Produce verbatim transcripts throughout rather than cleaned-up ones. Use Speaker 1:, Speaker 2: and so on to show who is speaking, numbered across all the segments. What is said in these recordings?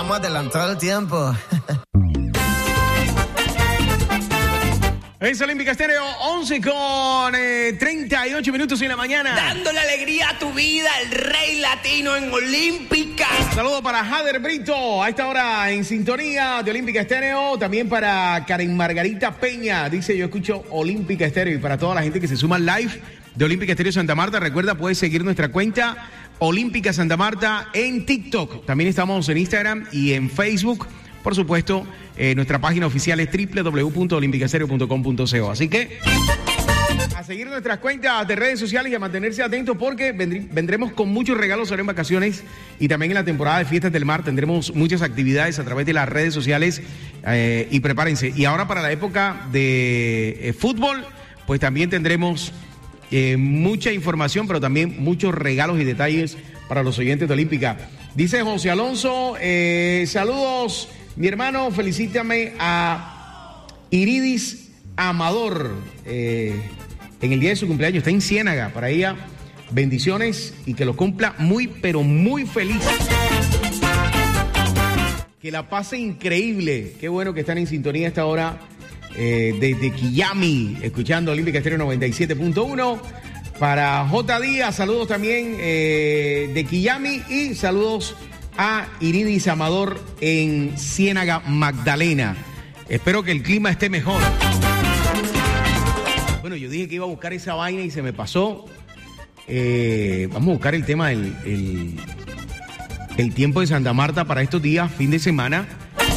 Speaker 1: vamos a adelantar el tiempo.
Speaker 2: Es Olímpica Estéreo, once con eh, treinta y ocho minutos en la mañana.
Speaker 3: Dándole alegría a tu vida, el rey latino en Olímpica.
Speaker 2: Saludos para Jader Brito, a esta hora en sintonía de Olímpica Estéreo. También para Karen Margarita Peña, dice yo escucho Olímpica Estéreo. Y para toda la gente que se suma al live de Olímpica Estéreo Santa Marta, recuerda, puedes seguir nuestra cuenta Olímpica Santa Marta en TikTok. También estamos en Instagram y en Facebook. Por supuesto, eh, nuestra página oficial es doble u doble u doble u punto olímpica estéreo punto com punto co. Así que a seguir nuestras cuentas de redes sociales y a mantenerse atentos porque vendr- vendremos con muchos regalos ahora en vacaciones y también en la temporada de Fiestas del Mar tendremos muchas actividades a través de las redes sociales eh, y prepárense. Y ahora para la época de eh, fútbol, pues también tendremos eh, mucha información, pero también muchos regalos y detalles para los oyentes de Olímpica. Dice José Alonso, eh, saludos. Mi hermano, felicítame a Iridis Amador eh, en el día de su cumpleaños. Está en Ciénaga. Para ella, bendiciones y que lo cumpla muy, pero muy feliz. Que la pase increíble. Qué bueno que están en sintonía a esta hora eh, desde Quillami, escuchando Olímpica Estéreo noventa y siete punto uno. Para J. Díaz, saludos también eh, de Quillami y saludos a Iridis Amador en Ciénaga Magdalena. Espero que el clima esté mejor. Bueno, yo dije que iba a buscar esa vaina y se me pasó. Eh, vamos a buscar el tema del el, el tiempo de Santa Marta para estos días, fin de semana.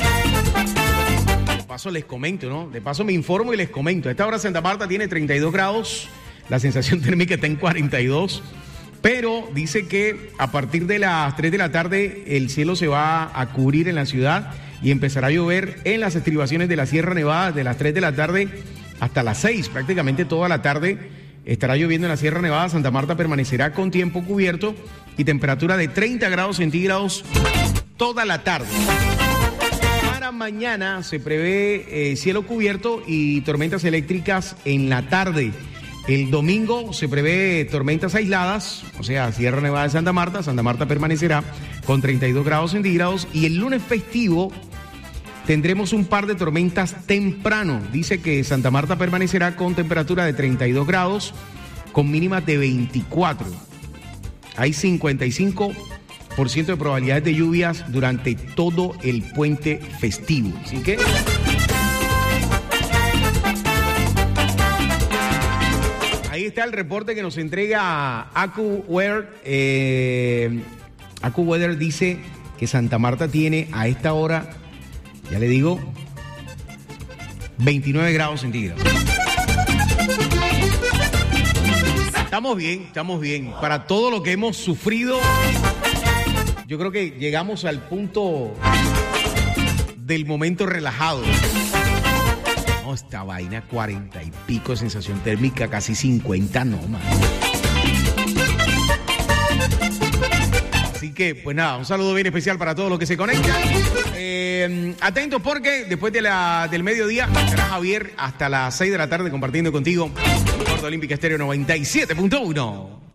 Speaker 2: De paso les comento, ¿no? De paso me informo y les comento. A esta hora Santa Marta tiene treinta y dos grados, la sensación térmica está en cuarenta y dos. Pero dice que a partir de las tres de la tarde el cielo se va a cubrir en la ciudad y empezará a llover en las estribaciones de la Sierra Nevada de las tres de la tarde hasta las seis. Prácticamente toda la tarde estará lloviendo en la Sierra Nevada. Santa Marta permanecerá con tiempo cubierto y temperatura de treinta grados centígrados toda la tarde. Para mañana se prevé eh, cielo cubierto y tormentas eléctricas en la tarde. El domingo se prevé tormentas aisladas, o sea, Sierra Nevada de Santa Marta. Santa Marta permanecerá con treinta y dos grados centígrados. Y el lunes festivo tendremos un par de tormentas temprano. Dice que Santa Marta permanecerá con temperatura de treinta y dos grados, con mínimas de veinticuatro. Hay cincuenta y cinco por ciento de probabilidades de lluvias durante todo el puente festivo. Así que ahí está el reporte que nos entrega AccuWeather. Eh, AccuWeather dice que Santa Marta tiene a esta hora, ya le digo, veintinueve grados centígrados. Estamos bien, estamos bien. Para todo lo que hemos sufrido, yo creo que llegamos al punto del momento relajado. No, esta vaina, cuarenta y pico de sensación térmica, casi cincuenta, no, man. Así que, pues nada, un saludo bien especial para todos los que se conectan. Eh, atentos porque después de la, del mediodía estará Javier hasta las seis de la tarde compartiendo contigo el Olímpica Estéreo noventa y siete punto uno.